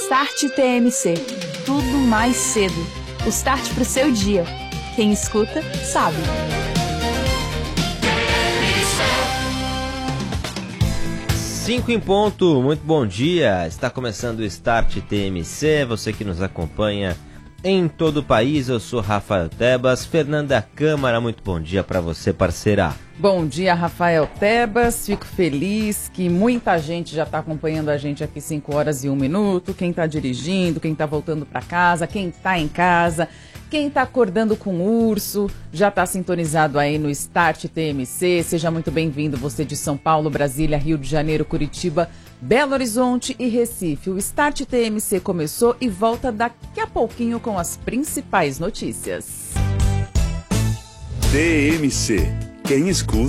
Start TMC. Tudo mais cedo. O start pro seu dia. Quem escuta, sabe. Cinco em ponto, muito bom dia. Está começando o Start TMC. Você que nos acompanha em todo o país, eu sou Rafael Tebas. Fernanda Câmara, muito bom dia para você, parceira. Bom dia, Rafael Tebas. Fico feliz que muita gente já está acompanhando a gente aqui 5 horas e 1 minuto. Quem está dirigindo, quem está voltando para casa, quem está em casa, quem está acordando com o urso, já está sintonizado aí no Start TMC. Seja muito bem-vindo, você de São Paulo, Brasília, Rio de Janeiro, Curitiba, Belo Horizonte e Recife. O Start TMC começou e volta daqui a pouquinho com as principais notícias. TMC. Quem escuta